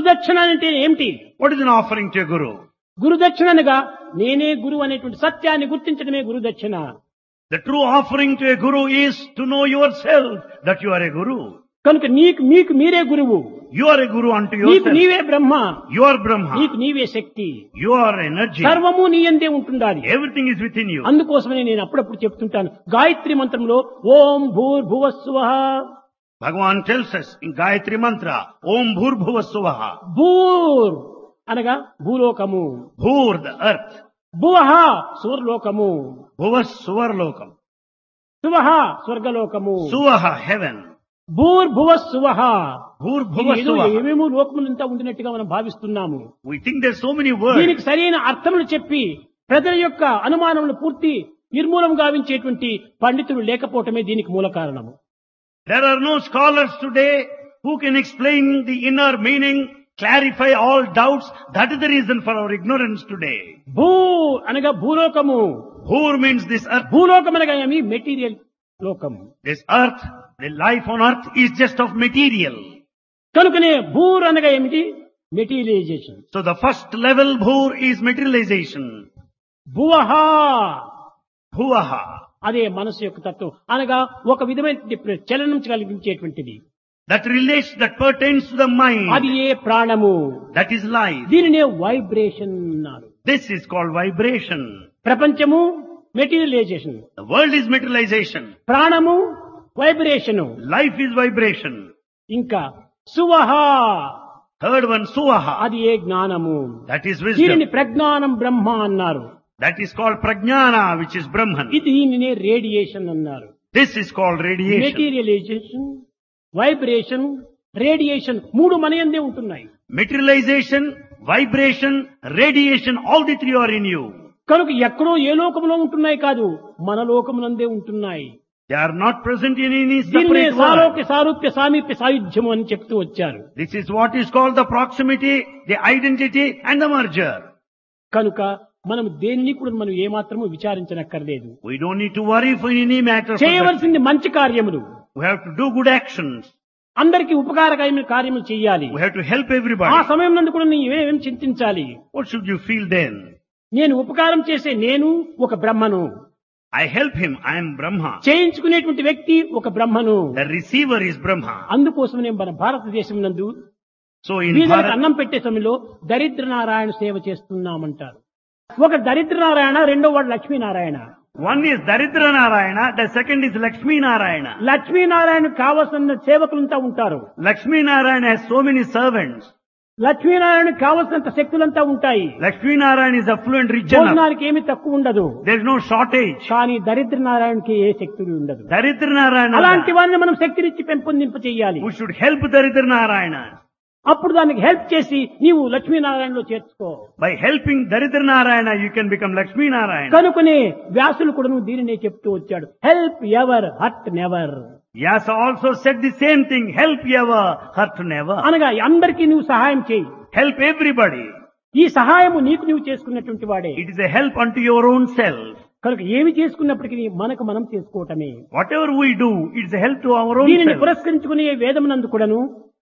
గురుదక్షిణ అంటే ఏమిటి? What is an offering to a guru? గురుదక్షిణ అనగా నేనే గురువు అనేటువంటి సత్యాన్ని గుర్తించడమే గురుదక్షిణ. The true offering to a guru is to know yourself that you are a guru. కనుక మీకు మీరే గురువు, You are a guru unto నీకు yourself. నీవే బ్రహ్మ, You are Brahma. నీకు నీవే శక్తి, You are energy. సర్వము నీ యందే ఉంటుండాలి. Everything is within you. అందుకోసమనే నేను అప్పుడప్పుడు చెప్తుంటాను, గాయత్రి మంత్రంలో ఓం భూర్భువస్సువః, Bhagavan tells us in Gayatri Mantra, Om Bhur Bhuva Suvaha. భూర్ అనగా భూలోకము, Bhur, the earth. భువః సూర్లోకము, Bhuva Suvarlokam. సువః స్వర్గలోకము, Suvaha, heaven. భూర్భువస్సువః. Bhur ఇది Bhuva ఏదో Suvaha. ఏమేమో లోకములంతా ఉండినట్టుగా మనం భావిస్తున్నాము. We think there's so many words. దీనికి సరైన అర్థములు చెప్పి ప్రజల యొక్క అనుమానములు పూర్తి నిర్మూలం గావించేటువంటి పండితులు లేకపోవటమే దీనికి మూల కారణము. There are no scholars today who can explain the inner meaning, clarify all doubts. That is the reason for our ignorance today. భూ అనగా భూలోకము, Bhur means this earth. భూలోకం అనగా ఏమి? మెటీరియల్ లోకం. This earth, the life on earth is just of material. కనుకనే భూర్ అనగా ఏమిటి? Materialisation. So the first level Bhur is materialization. భువః Bhuvaha. అదే మనసు యొక్క తత్వం అనగా ఒక విధమైన చలనం కలిగించేటువంటిది. That relates, that pertains to the mind. అది ఏ ప్రాణము. That is life. దీనినే వైబ్రేషన్ అన్నారు. This is called vibration. ప్రపంచము materialisation, The world is materialization. ప్రాణము వైబ్రేషను, Life is vibration. ఇంకా సువహ Third one, Suvaha. అది ఏ జ్ఞానము. That is దీనిని wisdom. ప్రజ్ఞానం బ్రహ్మ అన్నారు. That is called Prajnana, which is Brahman. ఇది దీనినే రేడియేషన్ అన్నారు. This is called radiation. Materialisation, vibration, radiation మూడు మనయందే ఉంటున్నాయి. Materialization, vibration, radiation, all the three are in you. కనుక ఎక్కడో ఏ లోకంలో ఉంటున్నాయి కాదు, మన లోకమునందే ఉంటున్నాయి. They are not present in any దీన్నే separate world. సాలోక్య సారూప్య సామీప్య సాయుధ్యము అని చెప్తూ వచ్చారు. This is what is called the proximity, the identity and the merger. కనుక మనం దేన్ని కూడా మనం ఏమాత్రము విచారించనక్కర్లేదు. We don't need to worry for any matter. చేయవలసింది మంచి కార్యములు, We have to do good actions. అందరికీ ఉపకారకమైన కార్యములు చేయాలి. We have to help ఆ everybody. సమయం నందు కూడా నేను ఏమేం చింతించాలి? What should you feel then? నేను ఉపకారం చేసే నేను ఒక బ్రహ్మను, I help him, I am Brahma. చేయించుకునేటువంటి వ్యక్తి ఒక బ్రహ్మను. The receiver is Brahma. అందుకోసమనే మన భారతదేశం నందు So in వీళ్ళకి Bharat, అన్నం పెట్టే సమయంలో దరిద్ర నారాయణ సేవ చేస్తున్నామంటారు. ఒక దరిద్ర నారాయణ, రెండో వాడు Lakshminarayana. one is Daridra Narayana, the second is Lakshmi Narayana. Lakshminarayana కావలసిన సేవకులంతా ఉంటారు, Lakshmi Narayana has so many servants. Lakshminarayana కావలసినంత శక్తులంతా ఉంటాయి. Lakshmi Narayana is affluent, rich enough. భోజనానికి ఏమి తక్కువ ఉండదు. There is no shortage. కానీ దరిద్ర నారాయణకి ఏ శక్తి ఉండదు. Daridra Narayana. అలాంటి వారిని మనం శక్తినిచ్చి పెంపొందింప చేయాలి. We should help Daridra Narayana. అప్పుడు దానికి హెల్ప్ చేసి నీవు లక్ష్మీనారాయణలో చేర్చుకో. By helping Daridra Narayana, you can become Lakshmi Narayana. కనుకనే వ్యాసులు కూడా దీనినే చెప్తూ వచ్చాడు, help ever hurt never. Vyasa also said the same thing, help ever, hurt never. అనగా అందరికీ నువ్వు సహాయం చేయి. Help everybody. ఈ సహాయము నీకు నువ్వు చేసుకున్నటువంటి వాడే. It is a help unto your own self. కనుక ఏమి చేసుకున్నప్పటికీ మనకు మనం చేసుకోవటమే. Whatever we do, it is a help to our own దీనిని self. పురస్కరించుకునే వేదమునందు కూడాను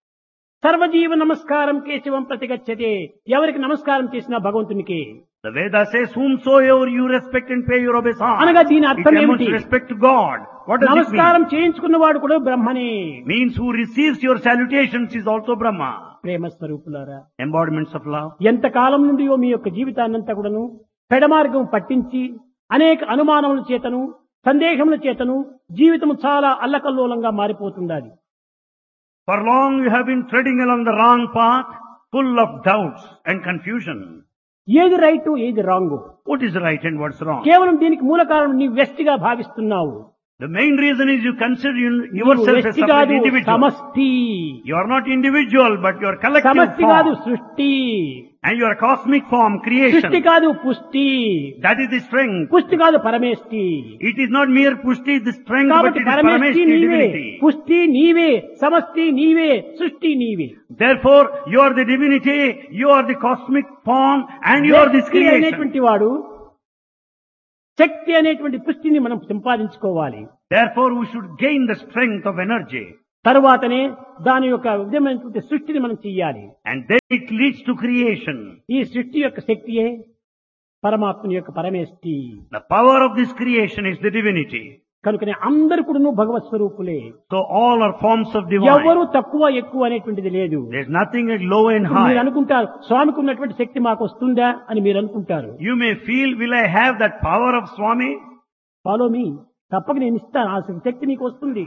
సర్వజీవ నమస్కారం కేశవం ప్రతిగచ్చతే, ఎవరికి నమస్కారం చేసినా భగవంతునికి. The Veda says, whomsoever you respect and pay your obeisance. అనగా దీని It అర్థం demonstrates ఏమిటి? respect to God. What does it నమస్కారం చేయించుకున్నవాడు కూడా బ్రహ్మనే. mean? Means who receives your salutations is also Brahma. ప్రేమ స్వరూపులారా, Embodiments of love. ఎంత కాలం నుండియో మీ యొక్క జీవితాన్నంతా కూడాను పెడమార్గం పట్టించి అనేక అనుమానముల చేతను సందేహముల చేతను జీవితం చాలా అల్లకల్లోలంగా మారిపోతుండాలి. For long you have been treading along the wrong path, full of doubts and confusion. ఏది రైట్ ఏది wrong, What is right and what's wrong? కేవలం దీనికి మూల కారణం నీ వ్యక్తిగా భావిస్తున్నావు. The main reason is you consider నీవు yourself as వ్యక్తి separate కాదు, individual. సమష్టి. You are not individual, but you are collective సమష్టి కాదు, form. సృష్టి. And you are cosmic form, సృష్టి creation. కాదు, పుష్టి. That is the strength. పుష్టి కాదు, పరమేష్టి. It is not mere pushti, the strength, but కాబట్టి it is పరమేష్టి parameshti, నీవే, divinity. పుష్టి నీవే, సమష్టి నీవే, సృష్టి నీవే. Therefore, you are the divinity, you are the cosmic form, and you are this వ్యక్తి creation. అనేటువంటి వాడు శక్తి అనేటువంటి పుష్టిని మనం సంపాదించుకోవాలి. Therefore, we should gain the strength of energy. తరువాతనే దాని యొక్క విధమైనటువంటి సృష్టిని మనం చెయ్యాలి. And then it leads to creation. ఈ సృష్టి యొక్క శక్తియే పరమాత్మని యొక్క పరమేష్టి. The power of this creation is the divinity. కనుకనే అందరు కూడా భగవత్ స్వరూపులే. So all are forms of divine. ఎవరు తక్కువ ఎక్కువ అనేటువంటిది లేదు. There's nothing like low and మీరు high. అనుకుంటారు స్వామికి ఉన్నటువంటి శక్తి మాకు వస్తుందా అని మీరు అనుకుంటారు. You may feel, will I have that power of Swami? Follow me, తప్పక నేను ఇస్తాను, ఆ శక్తి నీకు వస్తుంది.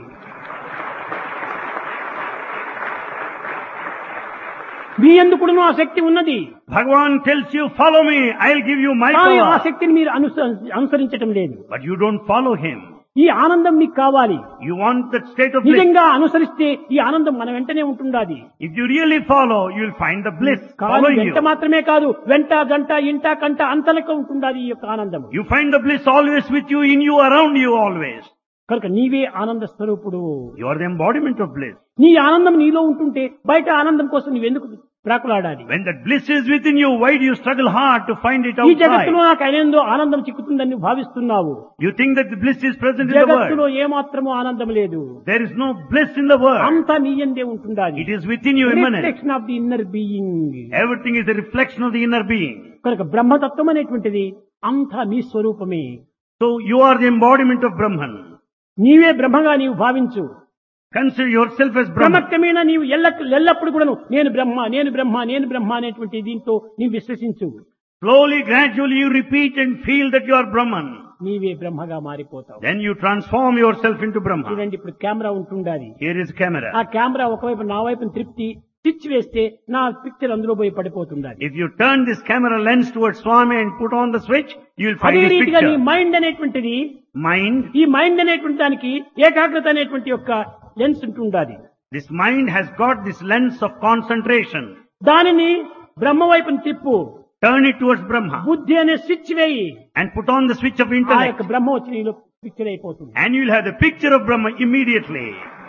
మీ ఎందుకు ఆ శక్తి ఉన్నది. Bhagavan tells you, follow me, I'll give you my కానీ ఆ power. శక్తిని మీరు అనుసరించటం లేదు. But you don't follow him. ఈ ఆనందం మీకు కావాలి. You want that state of bliss. నిజంగా అనుసరిస్తే ఈ ఆనందం మన వెంటనే ఉంటుండాది. If you really follow, you'll find the bliss కానీ following వెంట you. మాత్రమే కాదు, వెంట జంట ఇంట కంట అంతలక ఉంటుండాది ఈ యొక్క ఆనందం. You find the bliss always with you, in you, around you always. కనుక నీవే ఆనంద స్వరూపుడు. You are the embodiment of bliss. నీ ఆనందం నీలో ఉంటుంటే బయట ఆనందం కోసం నువ్వెందుకు ప్రాకులాడాలి? When that bliss is within you, why do you struggle hard to find it ఈ జగత్తులో outside? నాకు అయినందో ఆనందం చిక్కుతుందని నువ్వు భావిస్తున్నావు. You think that the bliss is present in the జగత్తులో world. ఏమాత్రము ఆనందం లేదు. There is no bliss in the world. అంతా నీ యందే ఉంటుండాలి. It is within you immanent. Reflection of the inner being. Everything is a reflection of the inner being. కనుక బ్రహ్మతత్వం అనేటువంటిది అంతా నీ స్వరూపమే. So you are the embodiment of Brahman. నీవే బ్రహ్మగా నీవు భావించు. Consider yourself as Brahman. క్రమక్రమేణా నీవు ఎల్లప్పుడు కూడా నేను బ్రహ్మ నేను బ్రహ్మ నేను బ్రహ్మ అనేటువంటి దీంతో నీవు విశ్వసించు. Slowly, gradually you repeat and feel that you are Brahman. నీవే బ్రహ్మగా మారిపోతావు. Then you transform yourself into Brahman. చూడండి, ఇప్పుడు కెమెరా ఉంటుండాలి. Here is camera. ఆ కెమెరా ఒకవైపు నా వైపు త్రిప్తి స్విచ్ వేస్తే నా పిక్చర్ అందులో పోయి పడిపోతుండాలి. If you turn this camera lens towards Swami and put on the switch, you will find అదే his రీతిగా నీ picture. మైండ్ అనేటువంటిది, Mind, ఈ మైండ్ అనేటువంటి దానికి ఏకాగ్రత అనేటువంటి యొక్క లెన్స్ ఉంటుండాలి. this mind has got this lens of concentration. దానిని బ్రహ్మ వైపుని తిప్పు. Turn it towards Brahma బుద్ధి అనే స్విచ్ వేయి. and put on the switch of ఆ intellect. యొక్క బ్రహ్మ వచ్చి నీలో పిక్చర్ అయిపోతుంది. And you will have the picture of Brahma immediately.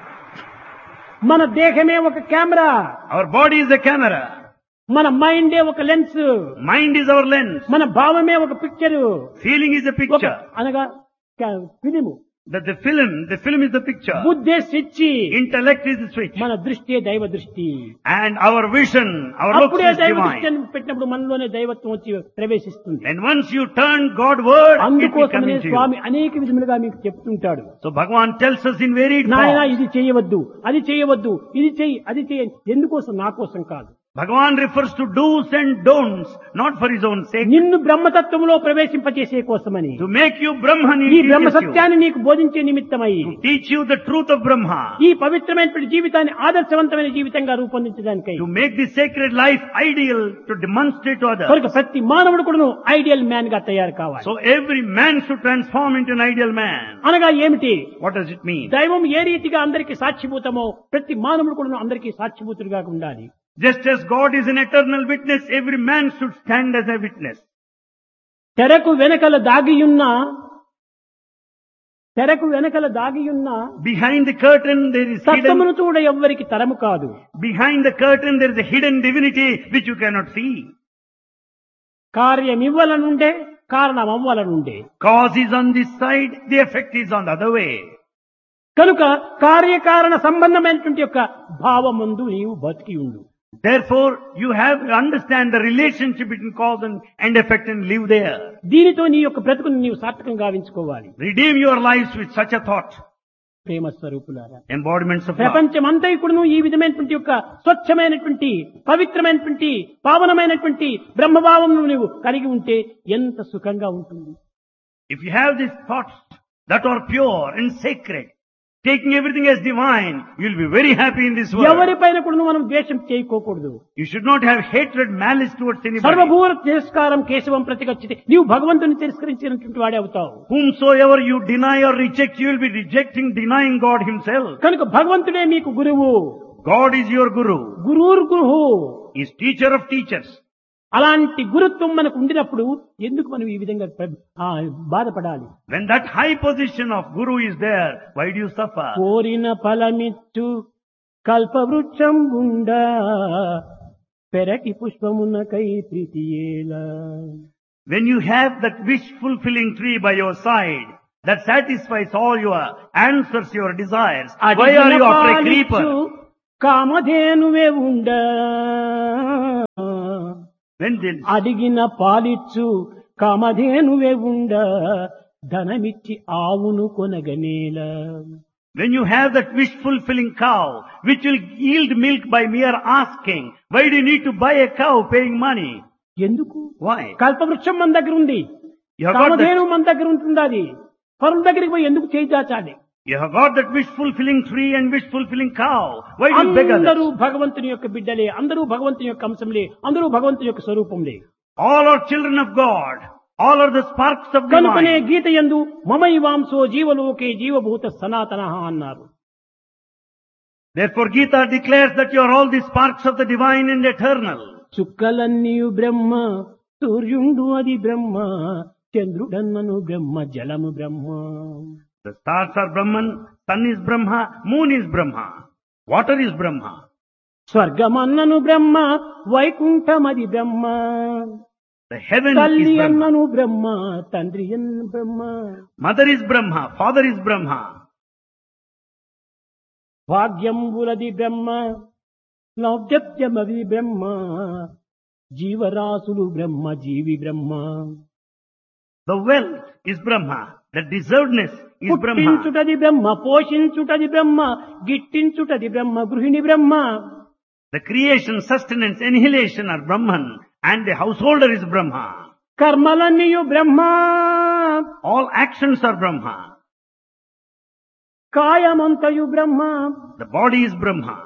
మన దేహమే ఒక camera, Our body is a camera. మన మైండే ఒక lens, Mind is our lens. మన భావమే ఒక పిక్చరు, Feeling is a ఒక picture. అనగా film. That the film is the picture. బుద్ధే switch, Intellect is the switch. మన దృష్టి దైవ దృష్టి. And our vision, our looks అప్పుడే is దైవ divine. దృష్టిని పెట్టినప్పుడు మనలోనే దైవత్వం వచ్చి ప్రవేశిస్తుంది. And once you turn Godward, it will come అందుకోసమనే into you. స్వామి అనేక విధములుగా మీకు చెప్తుంటాడు. So Bhagavan tells us in varied నాయన forms. ఇది చేయవద్దు, అది చేయవద్దు, ఇది చెయ్యి, అది చెయ్యి. ఎందుకోసం? నా కోసం కాదు. Bhagavan refers to do's and don'ts, not for his own sake. నిన్ను బ్రహ్మతత్వంలో ప్రవేశింపచేసే కోసమని, To make you Brahman, ఈ he బ్రహ్మ teaches you. సత్యాన్ని నీకు బోధించే నిమిత్తమై To teach you the truth of Brahma. ఈ పవిత్రమైనటువంటి జీవితాన్ని ఆదర్శవంతమైన జీవితంగా రూపొందించడానికై To make this sacred life ideal, to demonstrate to others. కనుక ప్రతి మానవుడు కూడా ఐడియల్ మ్యాన్ గా తయారు కావాలి. So every man should transform into an ideal man. అనగా ఏమిటి? What does it mean? దైవం ఏ రీతిగా అందరికీ సాక్షిభూతమో ప్రతి మానవుడు కూడా అందరికీ సాక్షిభూతుడిగా ఉండాలి. Just as God is an eternal witness, every man should stand as a witness. తెరకు వెనకల దాగియున్న Behind the curtain there is hidden. సత్యమును చూడ ఎవ్వరికి తరము కాదు. Behind the curtain there is a hidden divinity which you cannot see. కార్యమివ్వలనుండే కారణం అవ్వలనుండే. Cause is on this side, the effect is on the other way. కనుక కార్యకారణ సంబంధమైనటువంటి యొక్క భావమందు నీవు బతికి ఉండు. Therefore, you have to understand the relationship between cause and effect and live there. దీనితో నీ యొక్క బ్రతుకుని నీవు సార్థకంగా గావించుకోవాలి. Redeem your lives with such a thought. ప్రేమ స్వరూపులారా, Embodiments of love. ప్రపంచమంతా ఇప్పుడు ఈ విధమైనటువంటి యొక్క స్వచ్ఛమైనటువంటి పవిత్రమైనటువంటి పావనమైనటువంటి బ్రహ్మభావం నువ్వు కలిగి ఉంటే ఎంత సుఖంగా ఉంటుంది. If you have these thoughts that are pure and sacred, taking everything as divine, you'll be very happy in this world. ఎవరిపైన కూడా మనం ద్వేషం చేయకోకూడదు. You should not have hatred, malice towards anybody. సర్వభూత తిరస్కారం కేశవం ప్రతిగచ్చితే నీవు భగవంతుని తిరస్కరించినటువంటి వాడే అవుతావు. Whomsoever you deny or reject, you will be rejecting, denying God himself. కనుక భగవంతుడే మీకు గురువు. God is your guru. గురుర్ గురుహు. He is teacher of teachers. అలాంటి గురుత్వం మనకు ఉండినప్పుడు ఎందుకు మనం ఈ విధంగా బాధపడాలి? When that high position of guru is there, why do you suffer? కోరిన ఫలమిచ్చు కల్పవృక్షం ఉండా పెరకి పుష్పమునకై ప్రీతియేలా. When you have that wish fulfilling tree by your side, that satisfies all your answers, your desires. Why అడిగిన are you after a పాలిచ్చు creeper? కామధేనువే ఉండ When did అడిగిన పాలిచ్చు కామధేనువే ఉండ ధనమిచ్చి ఆవును కొనగనేల. when you have that wish-fulfilling cow, which will yield milk by mere asking, why do you need to buy a cow paying money? ఎందుకు? Why? కల్పవృక్షం మన దగ్గర ఉంది, You have got Kamadhenu that, మన దగ్గర ఉంటుంది. అది పరుల దగ్గరికి పోయి ఎందుకు చేయి దాచాలి? you have got that wish-fulfilling tree and wish-fulfilling cow. Why do you beg అందరూ others? భగవంతుని యొక్క బిడ్డలే, అందరూ భగవంతుని యొక్క అంశంలే, అందరూ భగవంతుని యొక్క స్వరూపంలే. All are children of God. All are the sparks of కనుకనే divine. గీత యందు మమైవాంసో జీవలోకే జీవభూత సనాతన అన్నారు. Therefore Gita declares that you are all the sparks of the divine and eternal. చుక్కలన్నీయు బ్రహ్మ, సూర్యుండు అది బ్రహ్మ, చంద్రుడన్నను బ్రహ్మ, జలము బ్రహ్మ. The stars are Brahman, sun is Brahma, moon is Brahma, water is Brahma. స్వర్గమన్నను Brahma, వైకుంఠమది Brahma, The heaven తల్లి is Brahma. అన్నను బ్రహ్మ, తండ్రి అన్న బ్రహ్మ. Mother is Brahma, father is Brahma. భాగ్యంబులది బ్రహ్మ, నౌజత్యమది బ్రహ్మ, జీవరాశులు బ్రహ్మ, జీవి బ్రహ్మ. The wealth is Brahma, the deservedness is Brahma. పుట్టించుటది బ్రహ్మ, పోషించుటది బ్రహ్మ, గిట్టించుటది బ్రహ్మ, గృహిణి బ్రహ్మ. The creation, sustenance, annihilation are Brahman, and the householder is Brahma. కర్మలన్నీయు Brahma, All actions are Brahma. కాయమంతయు Brahma, The body is Brahma.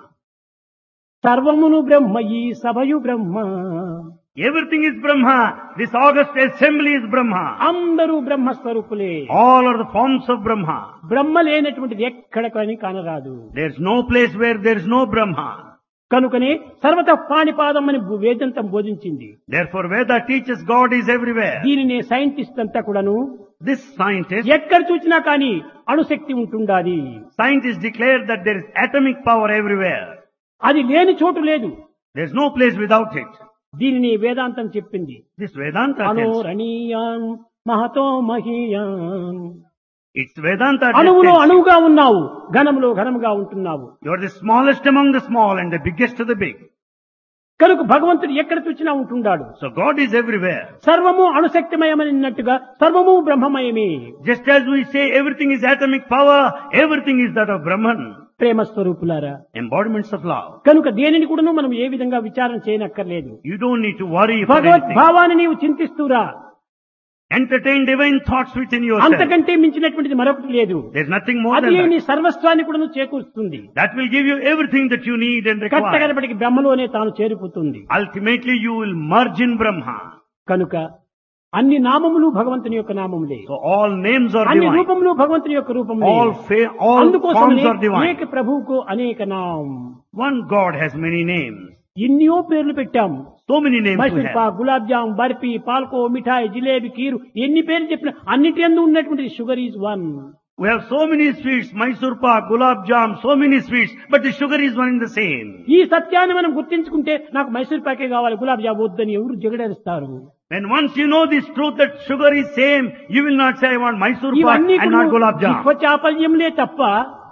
సర్వమును బ్రహ్మ, ఈ సభయు బ్రహ్మ. Everything is Brahma. This august assembly is Brahma. అందరూ బ్రహ్మస్వరూపులే. All are the forms of Brahma. బ్రహ్మ లేనటువంటిది ఎక్కడ కానీ కానరాదు. There is no place where there is no Brahma. కనుకనే సర్వత పాణిపాదం అని వేదంతం బోధించింది. Therefore Veda teaches God is everywhere. దీనినే సైంటిస్ట్ అంతా కూడాను This scientist ఎక్కడ చూసినా కానీ అణుశక్తి ఉంటుండాది. Scientists declare that there is atomic power everywhere. అది లేని చోటు లేదు. There is no place without it. దీనిని వేదాంతం చెప్పింది. This Vedanta tells. అనోరణీయాన్ Mahato మహీయాన్. It's Vedanta that అణువులో tells you. అణువుగా ఉన్నావు, ఘనములో ఘనముగా ఉంటున్నావు. You are the smallest among the small and the biggest of the big. కనుక భగవంతుడు ఎక్కడ చూసినా ఉంటున్నాడు. So God is everywhere. సర్వము అణుశక్తిమయమన్నట్టుగా సర్వము బ్రహ్మమయమే. Just as we say everything is atomic power, everything is that of Brahman. ప్రేమ స్వరూపులారా, Embodiments of love. కనుక దేనిని కూడాను మనం ఏ విధంగా విచారణ చేయనక్కర్లేదు. You don't need to worry for భగవద్ anything. భావాన్ని నీవు చింతిస్తూరా. Entertain divine thoughts within yourself. అంతకంటే మించినటువంటిది మరొకటి లేదు. There's nothing more అది than నీ that. సర్వస్వాన్ని కూడా చేకూరుస్తుంది. That will give you everything that you need and require. కట్టగడపటికి బ్రహ్మలోనే తాను చేరిపోతుంది. Ultimately you will merge in Brahma. కనుక అన్ని నామములు భగవంతుని యొక్క నామములే, So all names are అన్ని divine. రూపములు భగవంతుని యొక్క రూపములే. All forms అందుకోసమనే are divine. ఏక ప్రభువుకు అనేక నామం. One God has many names. ఎన్నో పేర్లు పెట్టాం. So many names we Mysore have. Pak, gulab jam, barfi, పాల్కో, మిఠాయి, జిలేబీ, కీరు, ఎన్ని పేర్లు చెప్పినా అన్నిటి యందు ఉన్నటువంటి sugar is one. We have so many sweets, Mysore pak, gulab jam, so many sweets, but the sugar is one and the same. ఈ సత్యాన్ని మనం గుర్తించుకుంటే నాకు మైసూర్ పాకే కావాలి, గులాబ్ జామ్ వద్దని ఎవరు జగడేస్తారు. When once you know this truth that sugar is same, you will not say I want Mysore pak ఇవన్నీ and not gulab jam. చాపల్యంలే తప్ప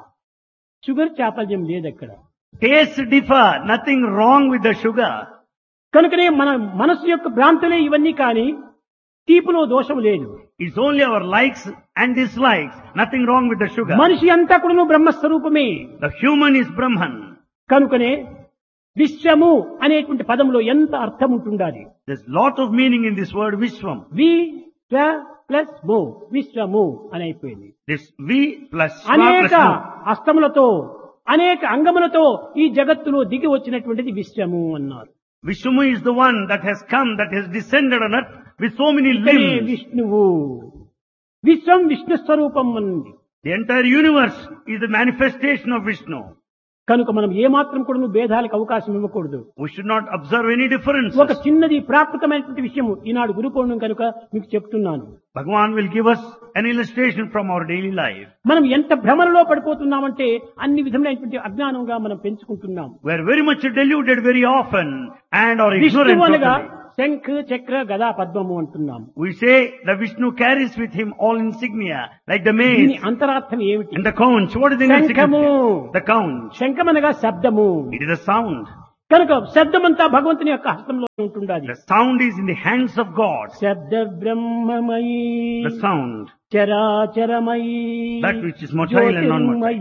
షుగర్ చాపల్యం లేదు అక్కడ. Tastes differ, nothing wrong with the sugar. కనుకనే మన మనసు యొక్క భ్రాంతులే ఇవన్నీ కానీ తీపులో దోషం లేదు. It's only our likes and dislikes, nothing wrong with the sugar. మనిషి అంతా కూడా బ్రహ్మస్వరూపమే. The human is Brahman. కనుకనే విశ్వము అనేటువంటి పదంలో ఎంత అర్థం ఉంటుండాలి. There's lot of meaning in this word Vishwam. We plus మో, విశ్వము అని అయిపోయింది. This V plus Shva అనేక plus Mo. అస్తములతో అనేక అంగములతో ఈ జగత్తులో దిగి వచ్చినటువంటిది విశ్వము అన్నారు. Vishnu is the one that has come, that has descended on earth with so many ఇక్కడే limbs. విష్ణువు, విశ్వం విష్ణు స్వరూపం అన్నది. The entire universe is the manifestation of Vishnu. కనుక మనం ఏమాత్రం కూడా భేదాలకు అవకాశం ఇవ్వకూడదు. We should not observe any differences. ఒక చిన్నది ప్రాకృతమైనటువంటి విషయము ఈనాడు గురు పౌర్ణమి కనుక మీకు చెప్తున్నాను. Bhagavan will give us an illustration from our daily life. మనం ఎంత భ్రమలలో పడిపోతున్నామంటే అన్ని విధములైనటువంటి అజ్ఞానంగా మనం పెంచుకుంటున్నాం. We are very much deluded very often and our విష్ణువు ignorant అనగా totally. శంఖ చక్ర గదా పద్మము అంటున్నాము. We say that Vishnu carries with him all insignia, like the దీని mace అంతరార్థం ఏమిటి? and the conch. What is the inner శంఖము. significance? The conch. శంఖమనగా శబ్దము. It is a sound. కనుక శబ్దమంతా భగవంతుని యొక్క హస్తంలో ఉంటుండాలి. The sound is in the hands of God. శబ్ద బ్రహ్మమయీ The sound, చరాచరమయీ that which is motile and non-motile.